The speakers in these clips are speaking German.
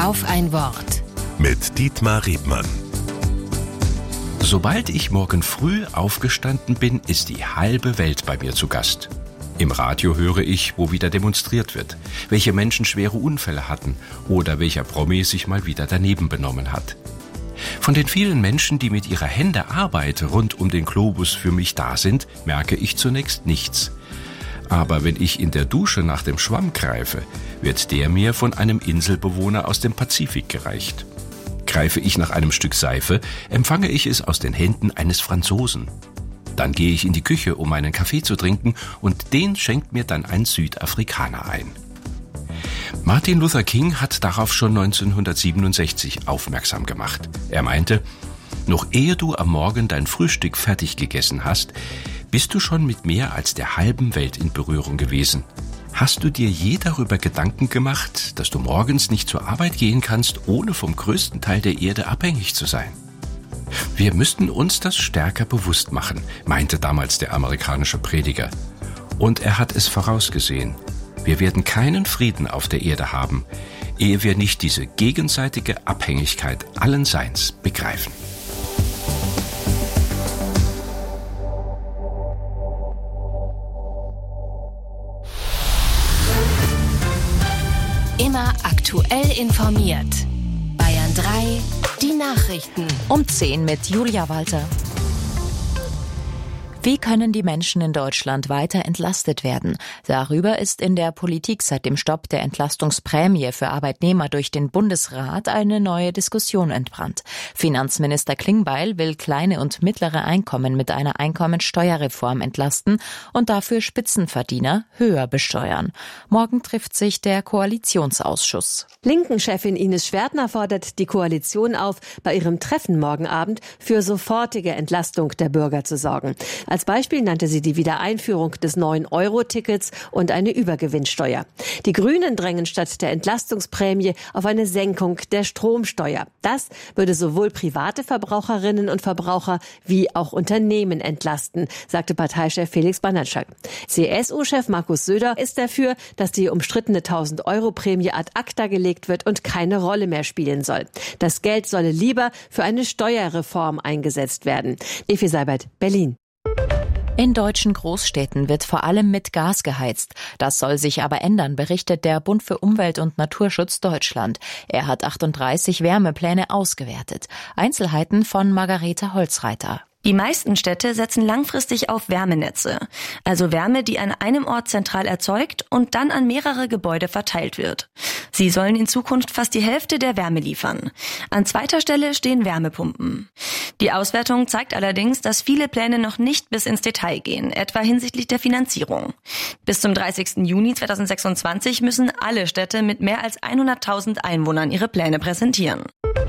Auf ein Wort. Mit Dietmar Riebmann. Sobald ich morgen früh aufgestanden bin, ist die halbe Welt bei mir zu Gast. Im Radio höre ich, wo wieder demonstriert wird, welche Menschen schwere Unfälle hatten oder welcher Promi sich mal wieder daneben benommen hat. Von den vielen Menschen, die mit ihrer Hände Arbeit rund um den Globus für mich da sind, merke ich zunächst nichts. Aber wenn ich in der Dusche nach dem Schwamm greife, wird der mir von einem Inselbewohner aus dem Pazifik gereicht. Greife ich nach einem Stück Seife, empfange ich es aus den Händen eines Franzosen. Dann gehe ich in die Küche, um einen Kaffee zu trinken, und den schenkt mir dann ein Südafrikaner ein. Martin Luther King hat darauf schon 1967 aufmerksam gemacht. Er meinte: Noch ehe du am Morgen dein Frühstück fertig gegessen hast, bist du schon mit mehr als der halben Welt in Berührung gewesen. Hast du dir je darüber Gedanken gemacht, dass du morgens nicht zur Arbeit gehen kannst, ohne vom größten Teil der Erde abhängig zu sein? Wir müssten uns das stärker bewusst machen, meinte damals der amerikanische Prediger. Und er hat es vorausgesehen. Wir werden keinen Frieden auf der Erde haben, ehe wir nicht diese gegenseitige Abhängigkeit allen Seins begreifen. Immer aktuell informiert. Bayern 3, die Nachrichten. Um 10 mit Julia Walter. Wie können die Menschen in Deutschland weiter entlastet werden? Darüber ist in der Politik seit dem Stopp der Entlastungsprämie für Arbeitnehmer durch den Bundesrat eine neue Diskussion entbrannt. Finanzminister Klingbeil will kleine und mittlere Einkommen mit einer Einkommensteuerreform entlasten und dafür Spitzenverdiener höher besteuern. Morgen trifft sich der Koalitionsausschuss. Linken-Chefin Ines Schwertner fordert die Koalition auf, bei ihrem Treffen morgen Abend für sofortige Entlastung der Bürger zu sorgen. Als Beispiel nannte sie die Wiedereinführung des 9-Euro-Tickets und eine Übergewinnsteuer. Die Grünen drängen statt der Entlastungsprämie auf eine Senkung der Stromsteuer. Das würde sowohl private Verbraucherinnen und Verbraucher wie auch Unternehmen entlasten, sagte Parteichef Felix Banatschak. CSU-Chef Markus Söder ist dafür, dass die umstrittene 1.000-Euro-Prämie ad acta gelegt wird und keine Rolle mehr spielen soll. Das Geld solle lieber für eine Steuerreform eingesetzt werden. Evi Seibert, Berlin. In deutschen Großstädten wird vor allem mit Gas geheizt. Das soll sich aber ändern, berichtet der Bund für Umwelt und Naturschutz Deutschland. Er hat 38 Wärmepläne ausgewertet. Einzelheiten von Margarete Holzreiter. Die meisten Städte setzen langfristig auf Wärmenetze, also Wärme, die an einem Ort zentral erzeugt und dann an mehrere Gebäude verteilt wird. Sie sollen in Zukunft fast die Hälfte der Wärme liefern. An zweiter Stelle stehen Wärmepumpen. Die Auswertung zeigt allerdings, dass viele Pläne noch nicht bis ins Detail gehen, etwa hinsichtlich der Finanzierung. Bis zum 30. Juni 2026 müssen alle Städte mit mehr als 100.000 Einwohnern ihre Pläne präsentieren.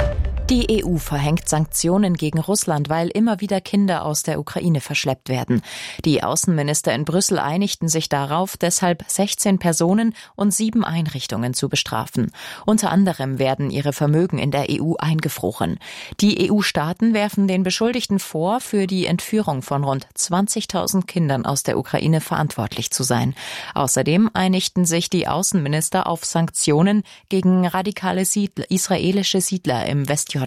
Die EU verhängt Sanktionen gegen Russland, weil immer wieder Kinder aus der Ukraine verschleppt werden. Die Außenminister in Brüssel einigten sich darauf, deshalb 16 Personen und 7 Einrichtungen zu bestrafen. Unter anderem werden ihre Vermögen in der EU eingefroren. Die EU-Staaten werfen den Beschuldigten vor, für die Entführung von rund 20.000 Kindern aus der Ukraine verantwortlich zu sein. Außerdem einigten sich die Außenminister auf Sanktionen gegen radikale israelische Siedler im Westjordanland.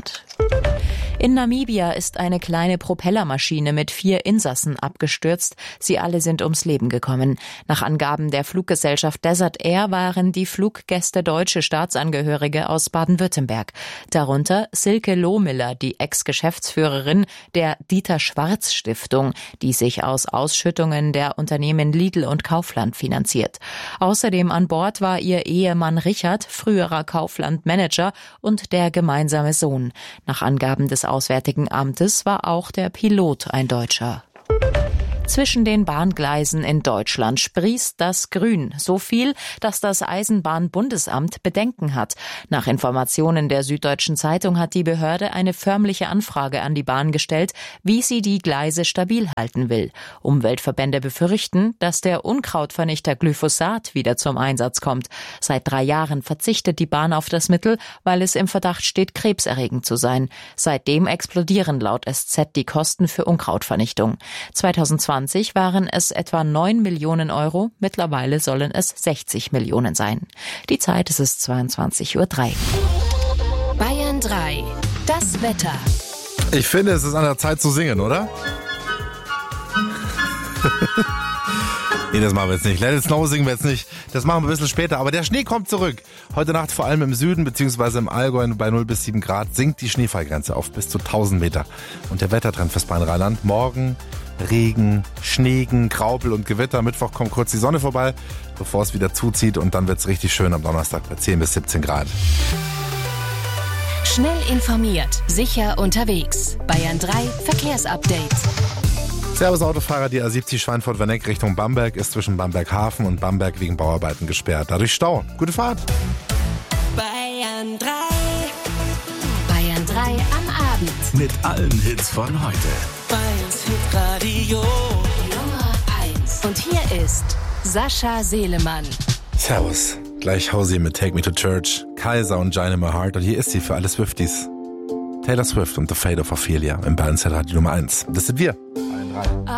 In Namibia ist eine kleine Propellermaschine mit 4 Insassen abgestürzt. Sie alle sind ums Leben gekommen. Nach Angaben der Fluggesellschaft Desert Air waren die Fluggäste deutsche Staatsangehörige aus Baden-Württemberg. Darunter Silke Lohmiller, die Ex-Geschäftsführerin der Dieter-Schwarz-Stiftung, die sich aus Ausschüttungen der Unternehmen Lidl und Kaufland finanziert. Außerdem an Bord war ihr Ehemann Richard, früherer Kaufland-Manager, und der gemeinsame Sohn. Nach Angaben des Auswärtigen Amtes war auch der Pilot ein Deutscher. Zwischen den Bahngleisen in Deutschland sprießt das Grün. So viel, dass das Eisenbahnbundesamt Bedenken hat. Nach Informationen der Süddeutschen Zeitung hat die Behörde eine förmliche Anfrage an die Bahn gestellt, wie sie die Gleise stabil halten will. Umweltverbände befürchten, dass der Unkrautvernichter Glyphosat wieder zum Einsatz kommt. Seit 3 Jahren verzichtet die Bahn auf das Mittel, weil es im Verdacht steht, krebserregend zu sein. Seitdem explodieren laut SZ die Kosten für Unkrautvernichtung. 2020 2020 waren es etwa 9 Millionen Euro. Mittlerweile sollen es 60 Millionen sein. Die Zeit ist 22:03 Uhr. Bayern 3. Das Wetter. Ich finde, es ist an der Zeit zu singen, oder? Nee, das machen wir jetzt nicht. Let It Snow singen wir jetzt nicht. Das machen wir ein bisschen später. Aber der Schnee kommt zurück. Heute Nacht vor allem im Süden bzw. im Allgäu bei 0 bis 7 Grad sinkt die Schneefallgrenze auf bis zu 1000 Meter. Und der Wettertrend fürs Bayern-Rheinland: morgen Regen, Schneegen, Graupel und Gewitter. Mittwoch kommt kurz die Sonne vorbei, bevor es wieder zuzieht. Und dann wird es richtig schön am Donnerstag bei 10 bis 17 Grad. Schnell informiert, sicher unterwegs. Bayern 3 Verkehrsupdate. Servus Autofahrer, die A70 Schweinfurt-Werneck Richtung Bamberg ist zwischen Bamberg-Hafen und Bamberg wegen Bauarbeiten gesperrt. Dadurch Stau. Gute Fahrt. Bayern 3. Bayern 3 am Abend. Mit allen Hits von heute. Bayerns Hitradio Nummer 1. Und hier ist Sascha Selemann. Servus. Gleich Hausi mit Take Me to Church, Kaiser und Giant in My Heart. Und hier ist sie für alle Swifties. Taylor Swift und The Fate of Ophelia im Bayern Radio Nummer 1. Das sind wir.